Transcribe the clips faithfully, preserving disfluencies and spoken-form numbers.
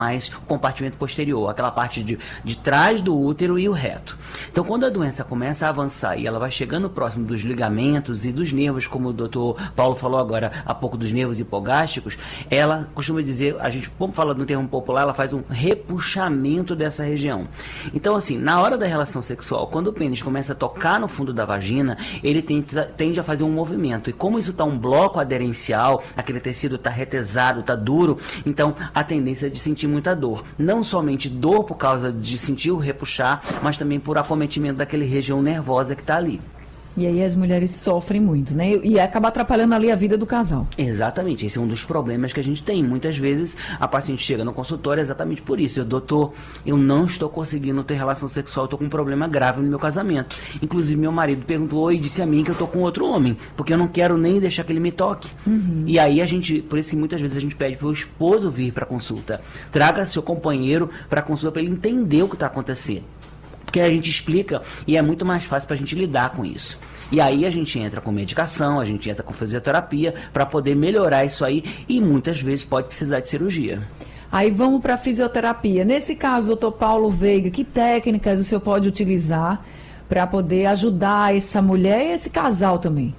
mais o compartimento posterior, aquela parte de, de trás do útero e o reto. Então, quando a doença começa a avançar e ela vai chegando próximo dos ligamentos e dos nervos, como o doutor Paulo falou agora há pouco, dos nervos hipogástricos, ela costuma dizer, a gente, como fala no termo popular, ela faz um repuxamento dessa região. Então, assim, na hora da relação sexual, quando o pênis começa a tocar no fundo da vagina, ele tende, tende a fazer um movimento. E como isso está um bloco aderencial, aquele tecido está retesado, está duro, então a tendência é de sentir muita dor. Não somente dor por causa de sentir o repuxar, mas também por acometimento daquela região nervosa que está ali. E aí as mulheres sofrem muito, né? E acaba atrapalhando ali a vida do casal. Exatamente, esse é um dos problemas que a gente tem. Muitas vezes a paciente chega no consultório exatamente por isso. Eu, doutor, eu não estou conseguindo ter relação sexual, eu estou com um problema grave no meu casamento. Inclusive meu marido perguntou e disse a mim que eu estou com outro homem, porque eu não quero nem deixar que ele me toque. Uhum. E aí a gente, por isso que muitas vezes a gente pede para o esposo vir para a consulta. Traga seu companheiro para a consulta para ele entender o que está acontecendo. Porque a gente explica e é muito mais fácil para a gente lidar com isso. E aí a gente entra com medicação, a gente entra com fisioterapia para poder melhorar isso aí e muitas vezes pode precisar de cirurgia. Aí vamos para a fisioterapia. Nesse caso, doutor Paulo Veiga, que técnicas o senhor pode utilizar para poder ajudar essa mulher e esse casal também?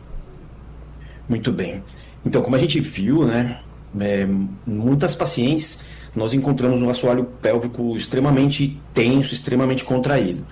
Muito bem. Então, como a gente viu, né, é, muitas pacientes nós encontramos um assoalho pélvico extremamente tenso, extremamente contraído.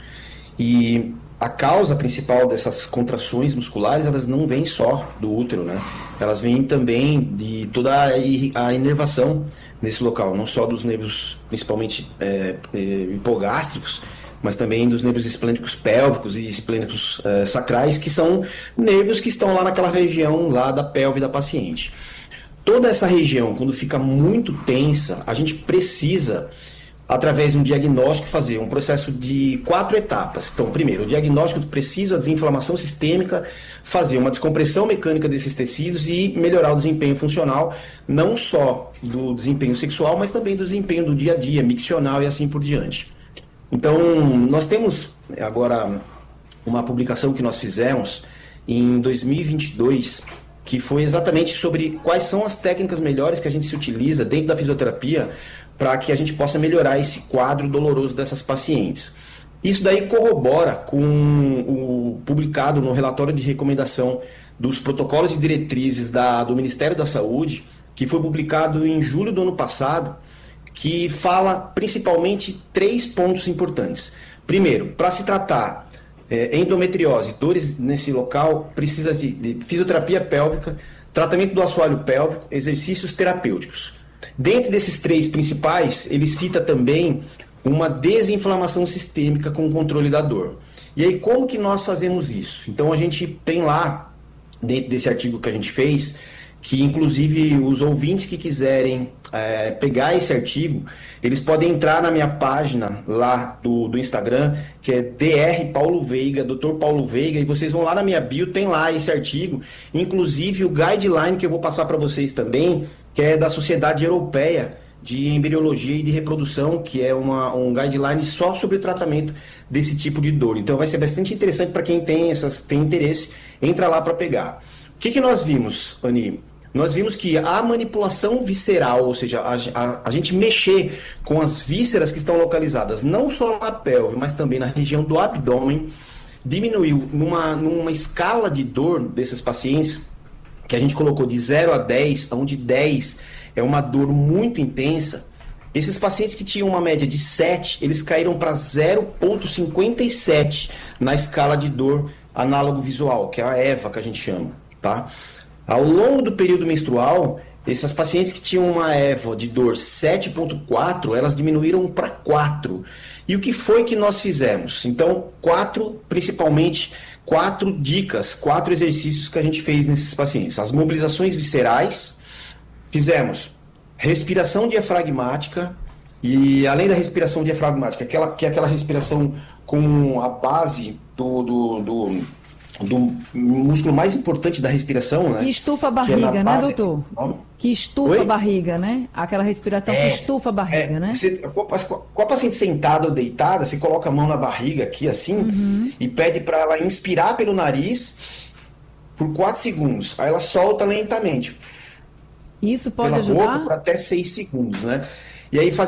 E a causa principal dessas contrações musculares, elas não vêm só do útero, né? Elas vêm também de toda a inervação nesse local, não só dos nervos, principalmente é, é, hipogástricos, mas também dos nervos esplênicos pélvicos e esplênicos é, sacrais, que são nervos que estão lá naquela região lá da pelve da paciente. Toda essa região, quando fica muito tensa, a gente precisa, através de um diagnóstico, fazer um processo de quatro etapas. Então, primeiro, o diagnóstico preciso, a desinflamação sistêmica, fazer uma descompressão mecânica desses tecidos e melhorar o desempenho funcional, não só do desempenho sexual, mas também do desempenho do dia a dia, miccional e assim por diante. Então, nós temos agora uma publicação que nós fizemos em dois mil e vinte e dois, que foi exatamente sobre quais são as técnicas melhores que a gente se utiliza dentro da fisioterapia para que a gente possa melhorar esse quadro doloroso dessas pacientes. Isso daí corrobora com o publicado no relatório de recomendação dos protocolos e diretrizes da, do Ministério da Saúde, que foi publicado em julho do ano passado, que fala principalmente três pontos importantes. Primeiro, para se tratar É, endometriose, dores nesse local, precisa de, de fisioterapia pélvica, tratamento do assoalho pélvico, exercícios terapêuticos. Dentre desses três principais, ele cita também uma desinflamação sistêmica com controle da dor. E aí, como que nós fazemos isso? Então, a gente tem lá, dentro desse artigo que a gente fez, que inclusive os ouvintes que quiserem é, pegar esse artigo, eles podem entrar na minha página lá do, do Instagram, que é doutor Paulo Veiga, doutor Paulo Veiga, e vocês vão lá na minha bio, tem lá esse artigo, inclusive o guideline que eu vou passar para vocês também, que é da Sociedade Europeia de Embriologia e de Reprodução, que é uma, um guideline só sobre o tratamento desse tipo de dor. Então vai ser bastante interessante para quem tem, essas, tem interesse, entra lá para pegar. O que, que nós vimos, Ani? Nós vimos que a manipulação visceral, ou seja, a, a, a gente mexer com as vísceras que estão localizadas não só na pelve, mas também na região do abdômen, diminuiu numa, numa escala de dor desses pacientes, que a gente colocou de zero a dez, onde dez é uma dor muito intensa. Esses pacientes que tinham uma média de sete, eles caíram para zero vírgula cinquenta e sete na escala de dor análogo visual, que é a EVA que a gente chama, tá? Ao longo do período menstrual, essas pacientes que tinham uma EVA de dor sete vírgula quatro, elas diminuíram para quatro. E o que foi que nós fizemos? Então, quatro, principalmente, quatro dicas, quatro exercícios que a gente fez nesses pacientes. As mobilizações viscerais, fizemos respiração diafragmática, e além da respiração diafragmática, aquela, que é aquela respiração com a base do... do, do do músculo mais importante da respiração, né? Que estufa a barriga, é né, doutor? Que estufa Oi? a barriga, né? Aquela respiração é, que estufa a barriga, é, né? Você, com a paciente sentada ou deitada, você coloca a mão na barriga aqui, assim, uhum. e pede para ela inspirar pelo nariz por quatro segundos. Aí ela solta lentamente. Isso pode pela ajudar? Boca por até seis segundos, né? E aí